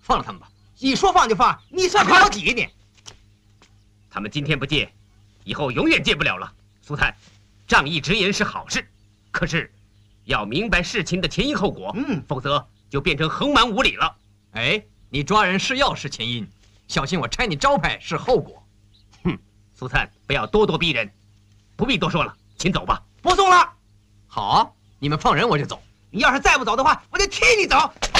放了他们吧。 一说放就放，你算老几你？ 他们今天不借，以后永远借不了了。苏探，仗义直言是好事，可是要明白事情的前因后果，否则就变成横蛮无理了。 哎，你抓人是要是前因，小心我拆你招牌是后果。 哼，苏探，不要咄咄逼人，不必多说了，请走吧。 不送了。 好啊，你们放人我就走。 你要是再不走的话，我就踢你走。